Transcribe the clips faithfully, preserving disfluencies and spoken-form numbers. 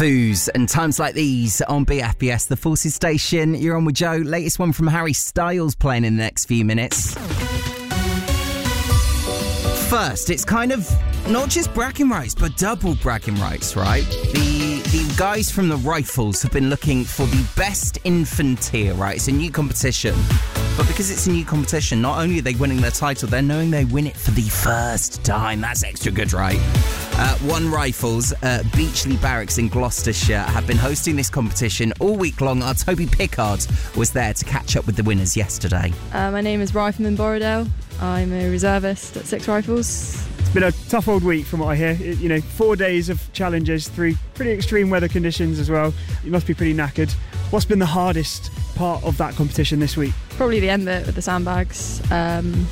Foos and times like these on B F B S, the Forces Station. You're on with Joe. Latest one from Harry Styles playing in the next few minutes. First, it's kind of not just bragging rights, but double bragging rights, right? The the guys from the Rifles have been looking for the best infanteer, right? It's a new competition. But because it's a new competition, not only are they winning their title, they're knowing they win it for the first time. That's extra good, right? Uh, One Rifles, uh, Beachley Barracks in Gloucestershire have been hosting this competition all week long. Our Toby Pickard was there to catch up with the winners yesterday. Uh, my name is Rifleman Borrowdale. I'm a reservist at Six Rifles. It's been a tough old week from what I hear. It, you know, four days of challenges through pretty extreme weather conditions as well. You must be pretty knackered. What's been the hardest part of that competition this week? Probably the end bit with the sandbags. Um,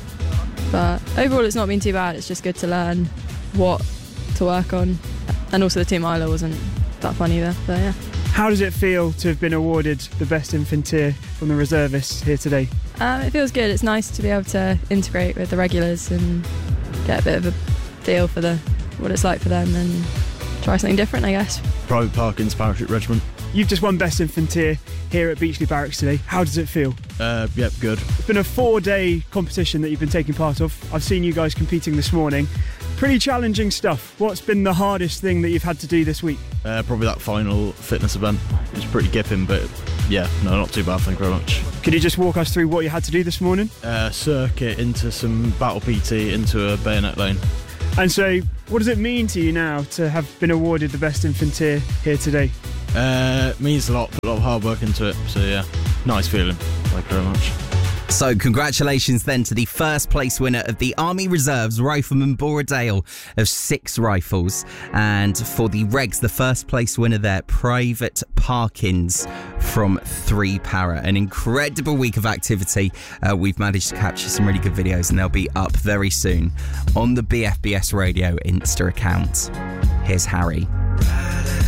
but overall it's not been too bad. It's just good to learn what to work on. And also the two miler wasn't that fun either. So yeah. How does it feel to have been awarded the best infanteer from the reservists here today? Um, it feels good. It's nice to be able to integrate with the regulars and get a bit of a feel for the what it's like for them and try something different, I guess. Private Parkins Parachute Regiment. You've just won Best Infanteer here at Beachley Barracks today. How does it feel? Uh, yep, good. It's been a four-day competition that you've been taking part of. I've seen you guys competing this morning. Pretty challenging stuff. What's been the hardest thing that you've had to do this week? Uh, probably that final fitness event. It was pretty gipping, but yeah, no, not too bad, thank you very much. Could you just walk us through what you had to do this morning? Uh, circuit into some battle P T into a bayonet lane. And so, what does it mean to you now to have been awarded the Best Infanteer here today? Uh, means a lot, put a lot of hard work into it, so yeah, nice feeling, thank you very much. So congratulations then to the first place winner of the Army Reserves, Rifleman Borrowdale of Six Rifles. And for the Regs, the first place winner there, Private Parkins from Three Para. An incredible week of activity. Uh, we've managed to capture some really good videos and they'll be up very soon on the B F B S Radio Insta account. Here's Harry.